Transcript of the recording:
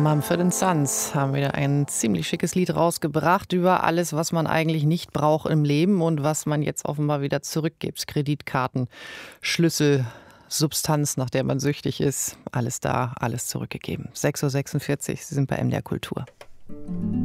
Mumford & Sons haben wieder ein ziemlich schickes Lied rausgebracht über alles, was man eigentlich nicht braucht im Leben und was man jetzt offenbar wieder zurückgibt. Kreditkarten, Schlüssel, Substanz, nach der man süchtig ist. Alles da, alles zurückgegeben. 6:46 Uhr, Sie sind bei MDR Kultur.